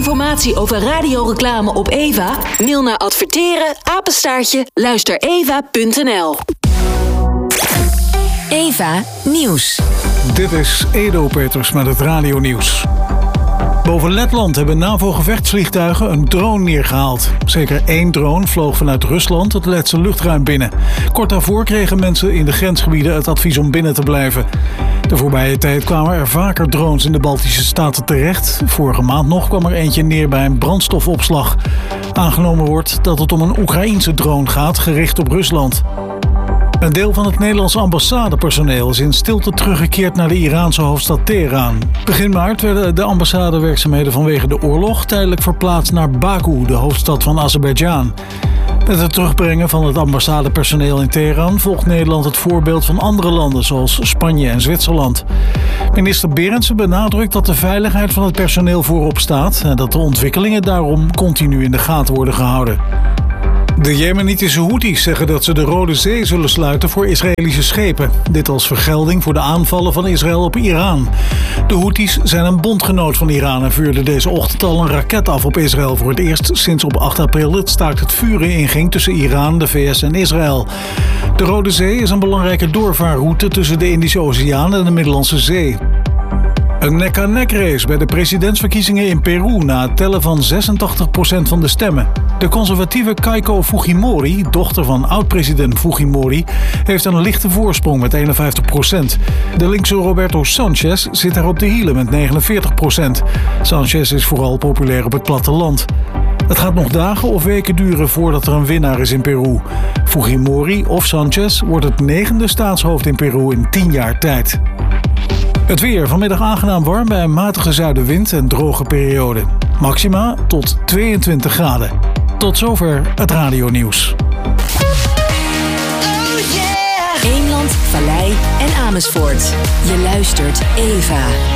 informatie over radioreclame op Eva? Mail naar adverteren@luistereva.nl. Eva Nieuws. Dit is Edo Peters met het radionieuws. Boven Letland hebben NAVO-gevechtsvliegtuigen een drone neergehaald. Zeker 1 drone vloog vanuit Rusland het Letse luchtruim binnen. Kort daarvoor kregen mensen in de grensgebieden het advies om binnen te blijven. De voorbije tijd kwamen er vaker drones in de Baltische staten terecht. Vorige maand nog kwam er eentje neer bij een brandstofopslag. Aangenomen wordt dat het om een Oekraïense drone gaat, gericht op Rusland. Een deel van het Nederlandse ambassadepersoneel is in stilte teruggekeerd naar de Iraanse hoofdstad Teheran. Begin maart werden de ambassadewerkzaamheden vanwege de oorlog tijdelijk verplaatst naar Baku, de hoofdstad van Azerbeidzjan. Met het terugbrengen van het ambassadepersoneel in Teheran volgt Nederland het voorbeeld van andere landen zoals Spanje en Zwitserland. Minister Berendsen benadrukt dat de veiligheid van het personeel voorop staat en dat de ontwikkelingen daarom continu in de gaten worden gehouden. De Jemenitische Houthis zeggen dat ze de Rode Zee zullen sluiten voor Israëlische schepen. Dit als vergelding voor de aanvallen van Israël op Iran. De Houthis zijn een bondgenoot van Iran en vuurden deze ochtend al een raket af op Israël. Voor het eerst sinds op 8 april het staakt het vuren inging tussen Iran, de VS en Israël. De Rode Zee is een belangrijke doorvaarroute tussen de Indische Oceaan en de Middellandse Zee. Een nek-aan-nek race bij de presidentsverkiezingen in Peru na het tellen van 86% van de stemmen. De conservatieve Keiko Fujimori, dochter van oud-president Fujimori, heeft een lichte voorsprong met 51%. De linkse Roberto Sanchez zit daar op de hielen met 49%. Sanchez is vooral populair op het platteland. Het gaat nog dagen of weken duren voordat er een winnaar is in Peru. Fujimori of Sanchez wordt het 9e staatshoofd in Peru in 10 jaar tijd. Het weer vanmiddag aangenaam warm bij een matige zuidenwind en droge periode. Maxima tot 22 graden. Tot zover het radionieuws. Eemland, Vallei en Amersfoort. Je luistert Eva.